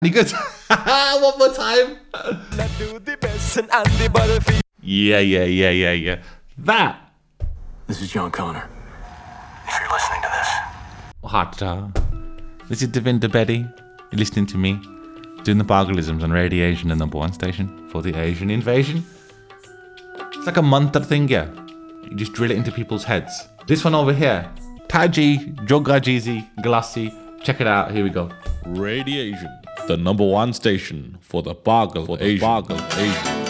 Good. One more time. Yeah. That. This is John Connor. If you're listening to this. Hot. This is Devinder Bedi. You're listening to me doing the Bargalisms on Radiation, the number one station for the Asian invasion. It's like a mantra thing, yeah. You just drill it into people's heads. This one over here. Taji, Jogajizi, Glassy. Check it out. Here we go. Radiation, the number one station for the Bargal Asian.